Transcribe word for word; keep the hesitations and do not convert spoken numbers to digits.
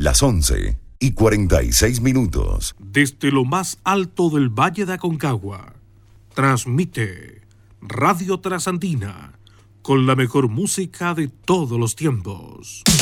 las once y cuarenta y seis minutos. Desde lo más alto del Valle de Aconcagua, transmite Radio Trasandina con la mejor música de todos los tiempos.